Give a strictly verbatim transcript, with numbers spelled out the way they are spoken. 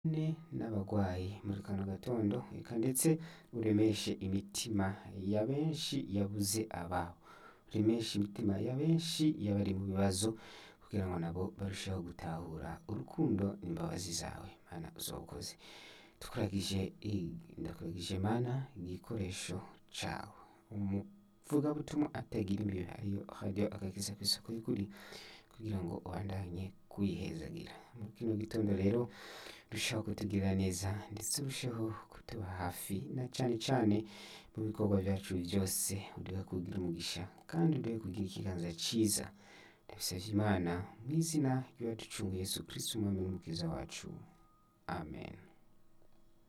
ne n'abagwayi muri kano gatondo, eka ndetse uremeshe imitima ya benshi yabuze ababo, uremeshe imitima ya benshi y'abari mu bibazo, kugira ngo nabo barusheho gutahura urukundo n'imbabazi zawe. Mana uzokoze, tukuragije ndakuragije Mana igikoresho cawe, umuvugabutumwa atagira imbibe ariyo radio agakiza kw'isoko y'ukuri, kugira ngo ubandanye kuyihezagira muri kino gitondo. Rero urusheho kutugirira neza ndetse urusheho kutuba hafi, na cane cane mu bikorwa vyacu vyose, uduhe kugira umugisha kandi uduhe kugira ikiganza ciza. Ndabisavye Imana mw'izina ry'uwaducunguye Yesu Kristo umwami n'umukiza wacu, amen.